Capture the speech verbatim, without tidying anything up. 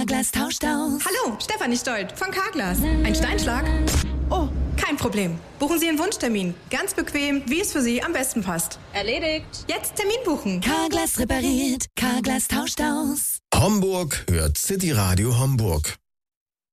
Carglass tauscht aus. Hallo, Stefanie Stolt von Carglass. Ein Steinschlag? Oh, kein Problem. Buchen Sie Ihren Wunschtermin. Ganz bequem, wie es für Sie am besten passt. Erledigt. Jetzt Termin buchen. Carglass repariert, Carglass tauscht aus. Homburg hört City Radio Homburg.